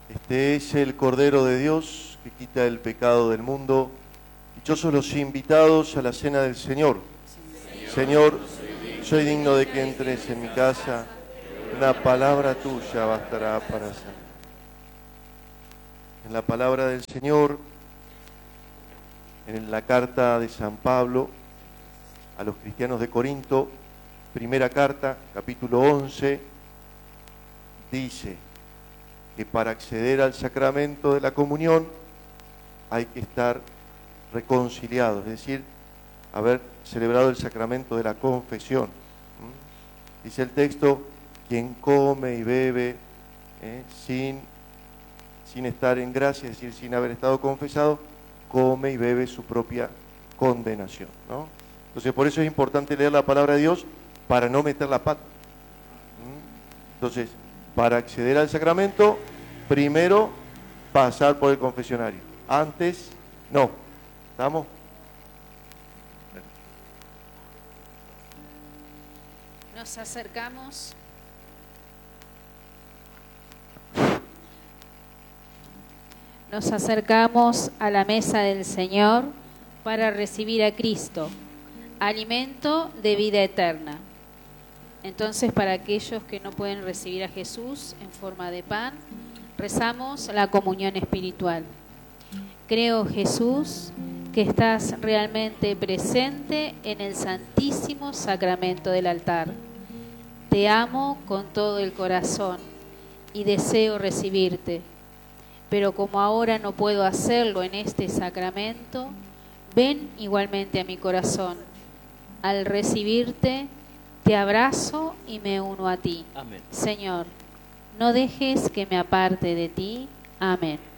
Este es el Cordero de Dios que quita el pecado del mundo. Dichosos los invitados a la cena del Señor. Señor, soy digno de que entres en mi casa. Una palabra tuya bastará para sanar. En la palabra del Señor, en la carta de San Pablo a los cristianos de Corinto, primera carta, capítulo 11, dice que para acceder al sacramento de la comunión hay que estar reconciliados, es decir, haber celebrado el sacramento de la confesión. Dice el texto, quien come y bebe sin estar en gracia, es decir, sin haber estado confesado, come y bebe su propia condenación, ¿no? Entonces, por eso es importante leer la palabra de Dios para no meter la pata. Entonces, para acceder al sacramento, primero pasar por el confesionario. Antes, no. ¿Estamos? Nos acercamos. Nos acercamos a la mesa del Señor para recibir a Cristo, alimento de vida eterna. Entonces, para aquellos que no pueden recibir a Jesús en forma de pan, rezamos la comunión espiritual. Creo, Jesús, que estás realmente presente en el santísimo sacramento del altar. Te amo con todo el corazón y deseo recibirte. Pero como ahora no puedo hacerlo en este sacramento, ven igualmente a mi corazón. Al recibirte, te abrazo y me uno a ti. Amén. Señor, no dejes que me aparte de ti. Amén.